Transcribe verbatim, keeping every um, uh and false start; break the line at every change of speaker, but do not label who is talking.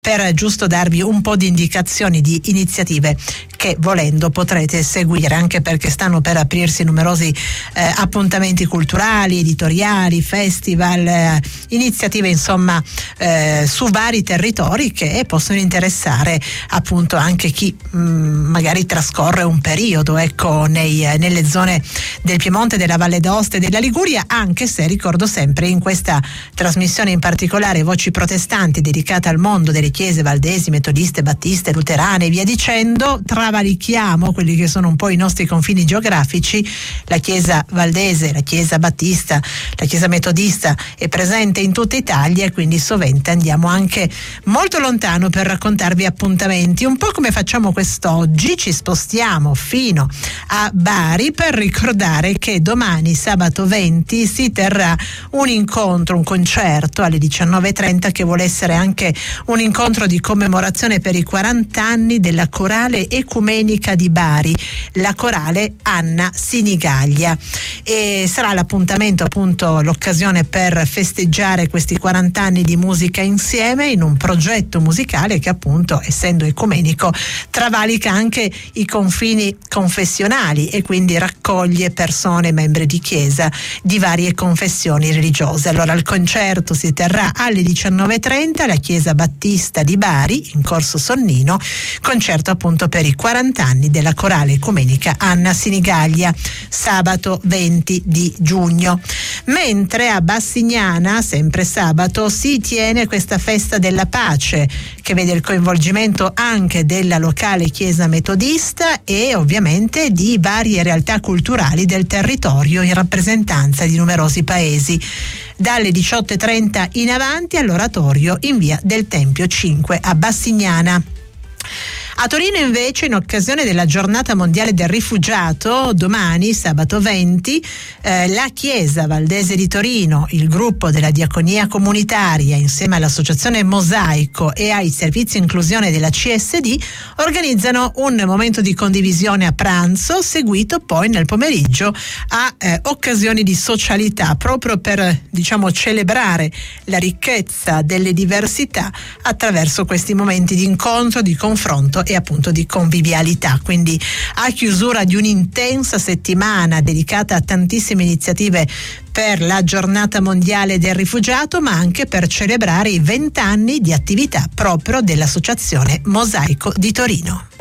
per giusto darvi un po' di indicazioni di iniziative che volendo potrete seguire, anche perché stanno per aprirsi numerosi eh, appuntamenti culturali, editoriali, festival, eh, iniziative insomma eh, su vari territori che possono interessare appunto anche chi mh, magari trascorre un periodo ecco nei, nelle zone del Piemonte, della Valle d'Aosta e della Liguria, anche se ricordo sempre in questa trasmissione in particolare Voci Protestanti dedicata al mondo delle chiese valdesi, metodiste, battiste, luterane e via dicendo, travalichiamo quelli che sono un po' i nostri confini geografici. La chiesa valdese, la chiesa battista, la chiesa metodista è presente in tutta Italia e quindi sovente andiamo anche molto lontano per raccontarvi appuntamenti, un po' come facciamo quest'oggi. Ci spostiamo fino a Bari per ricordare che domani sabato venti si terrà un incontro, un concerto alle diciannove e trenta che vuole essere anche un incontro di commemorazione per i quaranta anni della Corale Ecumenica di Bari, la Corale Anna Sinigaglia, e sarà l'appuntamento, appunto l'occasione per festeggiare questi quaranta anni di musica insieme in un progetto musicale che appunto, essendo ecumenico, travalica anche i confini confessionali e quindi raccoglie persone membri di chiesa di varie confessioni religiose. Allora il concerto si terrà alle diciannove e trenta alla chiesa battista di Bari in Corso Sonnino, concerto appunto per i quaranta anni della Corale Ecumenica Anna Sinigaglia, sabato venti di giugno. Mentre a Bassignana, sempre sabato, si tiene questa festa della pace che vede il coinvolgimento anche della locale chiesa metodista e ovviamente di varie realtà culturali del territorio in rappresentanza di numerosi paesi. Dalle diciotto e trenta in avanti all'oratorio in via del Tempio cinque a Bassignana. A Torino invece, in occasione della giornata mondiale del rifugiato, domani sabato venti, eh, la Chiesa Valdese di Torino, il gruppo della Diaconia Comunitaria insieme all'Associazione Mosaico e ai servizi inclusione della C S D organizzano un momento di condivisione a pranzo, seguito poi nel pomeriggio a eh, occasioni di socialità, proprio per diciamo celebrare la ricchezza delle diversità attraverso questi momenti di incontro, di confronto e appunto di convivialità. Quindi a chiusura di un'intensa settimana dedicata a tantissime iniziative per la giornata mondiale del rifugiato, ma anche per celebrare i vent'anni di attività proprio dell'Associazione Mosaico di Torino.